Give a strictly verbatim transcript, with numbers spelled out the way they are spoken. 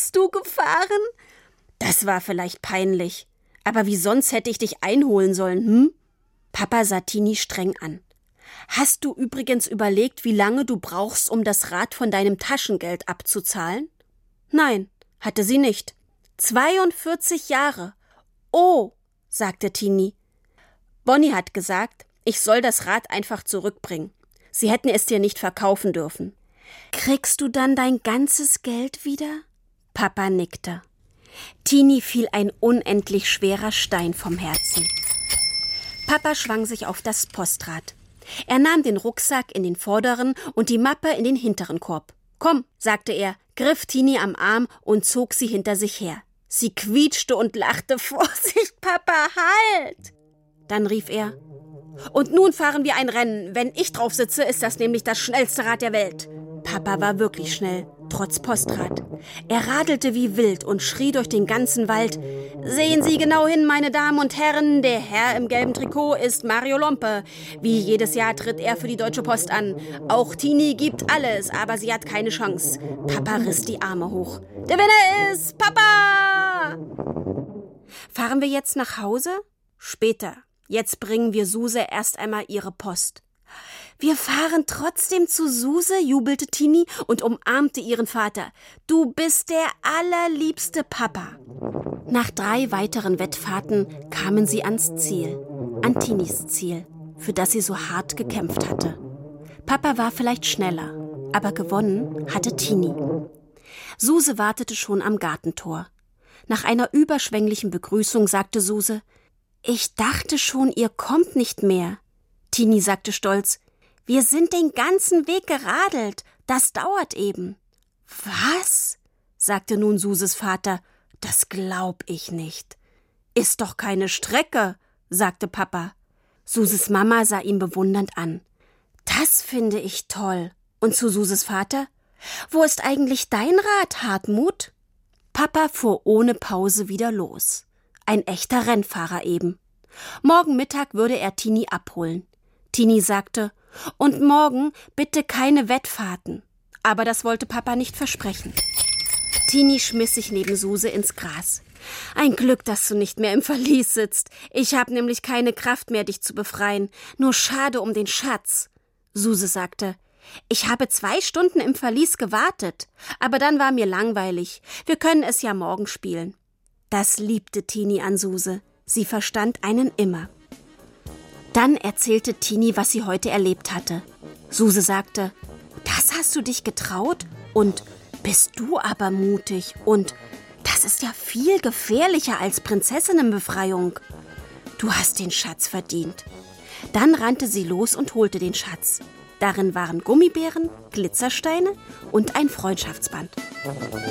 bist du gefahren? Das war vielleicht peinlich. Aber wie sonst hätte ich dich einholen sollen, hm? Papa sah Tini streng an. Hast du übrigens überlegt, wie lange du brauchst, um das Rad von deinem Taschengeld abzuzahlen? Nein, hatte sie nicht. zweiundvierzig Jahre. Oh, sagte Tini. Bonnie hat gesagt, ich soll das Rad einfach zurückbringen. Sie hätten es dir nicht verkaufen dürfen. Kriegst du dann dein ganzes Geld wieder? Papa nickte. Tini fiel ein unendlich schwerer Stein vom Herzen. Papa schwang sich auf das Postrad. Er nahm den Rucksack in den vorderen und die Mappe in den hinteren Korb. »Komm«, sagte er, griff Tini am Arm und zog sie hinter sich her. Sie quietschte und lachte. »Vorsicht, Papa, halt!« Dann rief er, »Und nun fahren wir ein Rennen. Wenn ich drauf sitze, ist das nämlich das schnellste Rad der Welt.« Papa war wirklich schnell, trotz Postrad. Er radelte wie wild und schrie durch den ganzen Wald. »Sehen Sie genau hin, meine Damen und Herren, der Herr im gelben Trikot ist Mario Lompe. Wie jedes Jahr tritt er für die Deutsche Post an. Auch Tini gibt alles, aber sie hat keine Chance.« Papa riss die Arme hoch. »Der Winner ist Papa!« »Fahren wir jetzt nach Hause?« »Später. Jetzt bringen wir Suse erst einmal ihre Post.« »Wir fahren trotzdem zu Suse«, jubelte Tini und umarmte ihren Vater. »Du bist der allerliebste Papa.« Nach drei weiteren Wettfahrten kamen sie ans Ziel, an Tinis Ziel, für das sie so hart gekämpft hatte. Papa war vielleicht schneller, aber gewonnen hatte Tini. Suse wartete schon am Gartentor. Nach einer überschwänglichen Begrüßung sagte Suse, »Ich dachte schon, ihr kommt nicht mehr.« Tini sagte stolz, »Wir sind den ganzen Weg geradelt. Das dauert eben.« »Was?«, sagte nun Suses Vater. »Das glaub ich nicht.« »Ist doch keine Strecke«, sagte Papa. Suses Mama sah ihn bewundernd an. »Das finde ich toll.« Und zu Suses Vater, »Wo ist eigentlich dein Rad, Hartmut?« Papa fuhr ohne Pause wieder los. Ein echter Rennfahrer eben. Morgen Mittag würde er Tini abholen. Tini sagte, »Und morgen bitte keine Wettfahrten.« Aber das wollte Papa nicht versprechen. Tini schmiss sich neben Suse ins Gras. »Ein Glück, dass du nicht mehr im Verlies sitzt. Ich habe nämlich keine Kraft mehr, dich zu befreien. Nur schade um den Schatz.« Suse sagte, »Ich habe zwei Stunden im Verlies gewartet, aber dann war mir langweilig. Wir können es ja morgen spielen.« Das liebte Tini an Suse. Sie verstand einen immer. Dann erzählte Tini, was sie heute erlebt hatte. Suse sagte, »Das hast du dich getraut? Und bist du aber mutig? Und das ist ja viel gefährlicher als Prinzessinnenbefreiung. Du hast den Schatz verdient.« Dann rannte sie los und holte den Schatz. Darin waren Gummibären, Glitzersteine und ein Freundschaftsband.